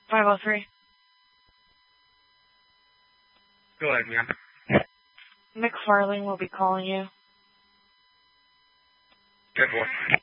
503. Go ahead, ma'am. McFarling will be calling you. Good boy.